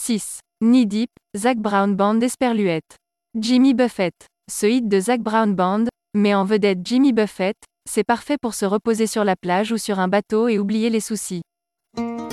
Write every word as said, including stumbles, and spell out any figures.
six. Knee Deep, Zac Brown Band Esperluette. Jimmy Buffett. Ce hit de Zac Brown Band met en vedette Jimmy Buffett, c'est parfait pour se reposer sur la plage ou sur un bateau et oublier les soucis.